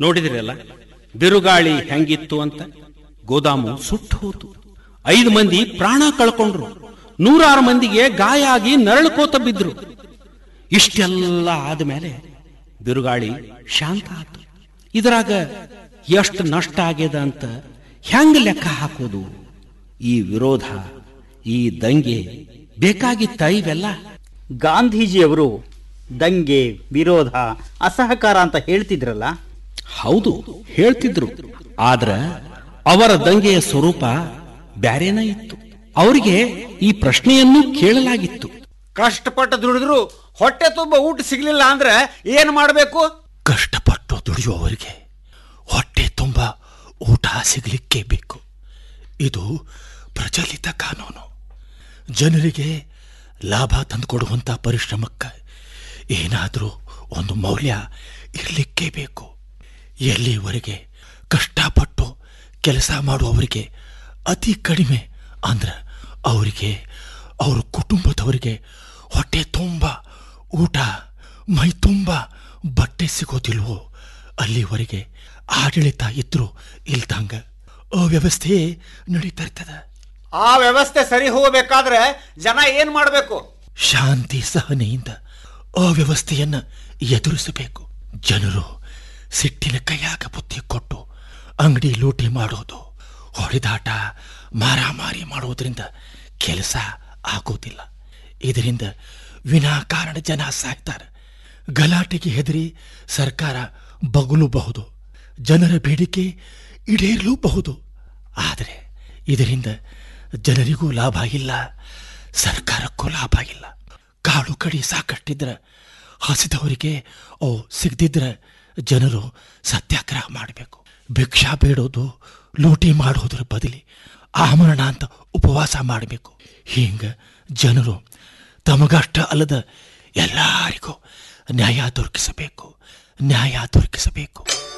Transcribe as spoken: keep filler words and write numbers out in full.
ನೋಡಿದ್ರಲ್ಲ ಬಿರುಗಾಳಿ ಹೆಂಗಿತ್ತು ಅಂತ. ಗೋದಾಮು ಸುಟ್ಟು ಹೋತು, ಐದು ಮಂದಿ ಪ್ರಾಣ ಕಳ್ಕೊಂಡ್ರು, ನೂರಾರು ಮಂದಿಗೆ ಗಾಯ ಆಗಿ ನರಳುಕೋತ ಬಿದ್ರು. ಇಷ್ಟೆಲ್ಲ ಆದ್ಮೇಲೆ ಬಿರುಗಾಳಿ ಶಾಂತ ಆತು. ಇದರಾಗ ಎಷ್ಟು ನಷ್ಟ ಆಗ್ಯದ ಅಂತ ಹೆಂಗ ಲೆಕ್ಕ ಹಾಕೋದು? ಈ ವಿರೋಧ, ಈ ದಂಗೆ ಬೇಕಾಗಿತ್ತ ಇವೆಲ್ಲ? ಗಾಂಧೀಜಿಯವರು ದಂಗೆ, ವಿರೋಧ, ಅಸಹಕಾರ ಅಂತ ಹೇಳ್ತಿದ್ರಲ್ಲ? ಹೌದು, ಹೇಳ್ತಿದ್ರು. ಆದ್ರ ಅವರ ದಂಗೆಯ ಸ್ವರೂಪ ಬ್ಯಾರೇನ ಇತ್ತು. ಅವರಿಗೆ ಈ ಪ್ರಶ್ನೆಯನ್ನು ಕೇಳಲಾಗಿತ್ತು. ಕಷ್ಟಪಟ್ಟು ದುಡಿದ್ರು ಹೊಟ್ಟೆ ತುಂಬ ಊಟ ಸಿಗ್ಲಿಲ್ಲ ಅಂದ್ರೆ ಏನ್ ಮಾಡಬೇಕು? ಕಷ್ಟಪಟ್ಟು ದುಡಿಯುವವರಿಗೆ ಹೊಟ್ಟೆ ತುಂಬ ಊಟ ಸಿಗಲಿಕ್ಕೆ ಬೇಕು. ಇದು ಪ್ರಚಲಿತ ಕಾನೂನು. ಜನರಿಗೆ ಲಾಭ ತಂದುಕೊಡುವಂಥ ಪರಿಶ್ರಮಕ್ಕೆ ಏನಾದರೂ ಒಂದು ಮೌಲ್ಯ ಇರಲಿಕ್ಕೆ ಬೇಕು. ಎಲ್ಲಿವರೆಗೆ ಕಷ್ಟಪಟ್ಟು ಕೆಲಸ ಮಾಡುವವರಿಗೆ ಅತಿ ಕಡಿಮೆ ಅಂದ್ರೆ ಅವರಿಗೆ, ಅವ್ರ ಕುಟುಂಬದವರಿಗೆ ಹೊಟ್ಟೆ ತುಂಬ ಊಟ, ಮೈ ತುಂಬ ಬಟ್ಟೆ ಸಿಗೋದಿಲ್ವೋ ಅಲ್ಲಿವರೆಗೆ ಆಡಳಿತ ಇದ್ರೂ ಇಲ್ದಂಗ ಅವ್ಯವಸ್ಥೆ ನಡೀತಾ ಇರ್ತದ. ಆ ವ್ಯವಸ್ಥೆ ಸರಿ ಹೋಗಬೇಕಾದ್ರೆ ಜನ ಏನ್ ಮಾಡಬೇಕು? ಶಾಂತಿ ಸಹನೆಯಿಂದ ಅವ್ಯವಸ್ಥೆಯನ್ನ ಎದುರಿಸಬೇಕು. ಜನರು ಸಿಟ್ಟಿನ ಕೈಯಾಗ ಬುದ್ಧಿ ಕೊಟ್ಟು ಅಂಗಡಿ ಲೂಟಿ ಮಾಡೋದು, ಹೊಡೆದಾಟ, ಮಾರಾಮಾರಿ ಮಾಡೋದ್ರಿಂದ ಕೆಲಸ ಆಗೋದಿಲ್ಲ. ಇದರಿಂದ ವಿನಾಕಾರಣ ಜನ ಸಾಯ್ತಾರೆ. ಗಲಾಟೆಗೆ ಹೆದರಿ ಸರ್ಕಾರ ಬಗಲೂಬಹುದು, ಜನರ ಬೇಡಿಕೆ ಈಡೇರಲೂಬಹುದು. ಆದರೆ ಇದರಿಂದ ಜನರಿಗೂ ಲಾಭ ಇಲ್ಲ, ಸರ್ಕಾರಕ್ಕೂ ಲಾಭ ಇಲ್ಲ. ಕಾಳು ಕಡಿ ಸಾಕಷ್ಟಿದ್ರೆ ಹಸಿದವರಿಗೆ ಅವು ಸಿಗದಿದ್ರೆ ಜನರು ಸತ್ಯಾಗ್ರಹ ಮಾಡಬೇಕು. ಭಿಕ್ಷಾ ಬೇಡೋದು, ಲೂಟಿ ಮಾಡೋದ್ರ ಬದಲಿ ಆಮರಣ ಅಂತ ಉಪವಾಸ ಮಾಡಬೇಕು. ಹಿಂಗ ಜನರು ತಮಗಷ್ಟ ಅಲ್ಲದ ಎಲ್ಲರಿಗೂ ನ್ಯಾಯ ದೊರಕಿಸಬೇಕು, ನ್ಯಾಯ ದೊರಕಿಸಬೇಕು.